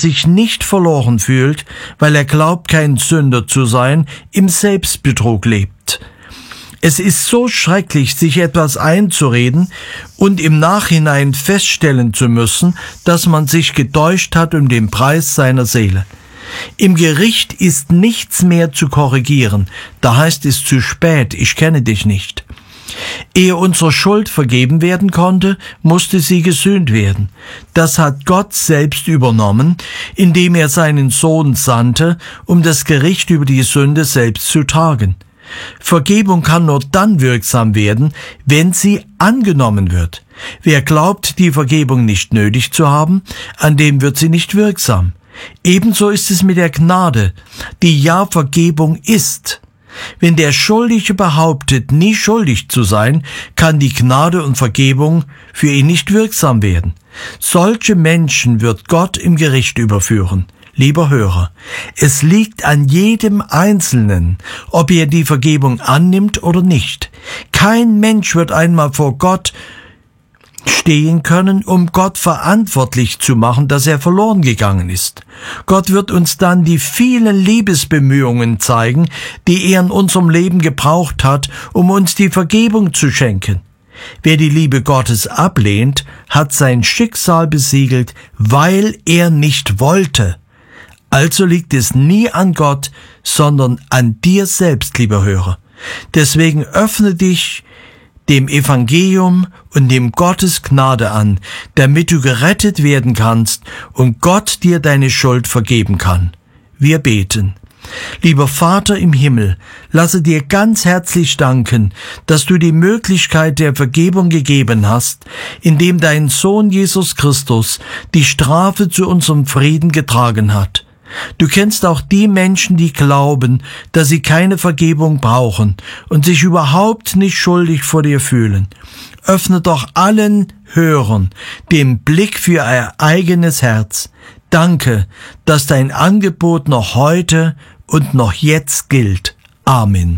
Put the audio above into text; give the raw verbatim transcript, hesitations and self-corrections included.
sich nicht verloren fühlt, weil er glaubt, kein Sünder zu sein, im Selbstbetrug lebt. Es ist so schrecklich, sich etwas einzureden und im Nachhinein feststellen zu müssen, dass man sich getäuscht hat um den Preis seiner Seele. Im Gericht ist nichts mehr zu korrigieren, da heißt es zu spät, ich kenne dich nicht. Ehe unsere Schuld vergeben werden konnte, musste sie gesühnt werden. Das hat Gott selbst übernommen, indem er seinen Sohn sandte, um das Gericht über die Sünde selbst zu tragen. Vergebung kann nur dann wirksam werden, wenn sie angenommen wird. Wer glaubt, die Vergebung nicht nötig zu haben, an dem wird sie nicht wirksam. Ebenso ist es mit der Gnade, die ja Vergebung ist. Wenn der Schuldige behauptet, nie schuldig zu sein, kann die Gnade und Vergebung für ihn nicht wirksam werden. Solche Menschen wird Gott im Gericht überführen. Lieber Hörer, es liegt an jedem Einzelnen, ob er die Vergebung annimmt oder nicht. Kein Mensch wird einmal vor Gott stehen können, um Gott verantwortlich zu machen, dass er verloren gegangen ist. Gott wird uns dann die vielen Liebesbemühungen zeigen, die er in unserem Leben gebraucht hat, um uns die Vergebung zu schenken. Wer die Liebe Gottes ablehnt, hat sein Schicksal besiegelt, weil er nicht wollte. Also liegt es nie an Gott, sondern an dir selbst, lieber Hörer. Deswegen öffne dich dem Evangelium und dem Gottes Gnade an, damit du gerettet werden kannst und Gott dir deine Schuld vergeben kann. Wir beten. Lieber Vater im Himmel, lasse dir ganz herzlich danken, dass du die Möglichkeit der Vergebung gegeben hast, indem dein Sohn Jesus Christus die Strafe zu unserem Frieden getragen hat. Du kennst auch die Menschen, die glauben, dass sie keine Vergebung brauchen und sich überhaupt nicht schuldig vor dir fühlen. Öffne doch allen Hörern den Blick für ihr eigenes Herz. Danke, dass dein Angebot noch heute und noch jetzt gilt. Amen.